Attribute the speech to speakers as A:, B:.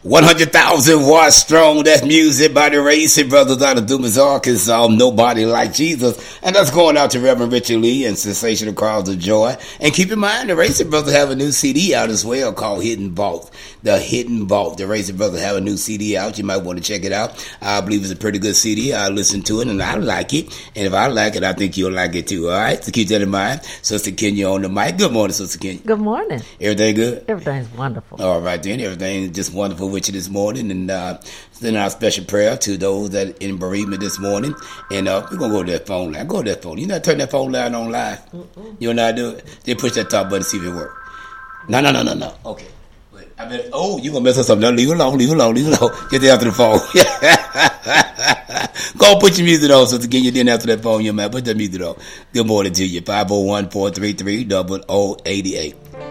A: 100,000 watts strong. That's music by the Racing Brothers out of Dumas, Arkansas. Nobody like Jesus. And that's going out to Reverend Richard Lee and Sensational Crowds of Joy. And keep in mind, the Racing Brothers have a new CD out as well called Hidden Vault. The Hidden Vault. The Racing Brothers have a new CD out. You might want to check it out. I believe it's a pretty good CD. I listened to it and I like it. And if I like it, I think you'll like it too. All right? So keep that in mind. Sister Kenya on the mic. Good morning, Sister Kenya.
B: Good morning.
A: Everything good?
B: Everything's wonderful.
A: All right, then. Everything's just wonderful with you this morning. And send our special prayer to those that in bereavement this morning. And we're going to go to that phone line. Go to that phone. You know, turn that phone line on live. You know how to do it? Then push that top button to see if it works. No. Okay. Wait, I bet. Oh, you're going to mess us up. No, leave it alone. Get there after the phone. Go put your music on so to get you in after that phone, man. Put that music on. Good morning to you. 501-433-0088.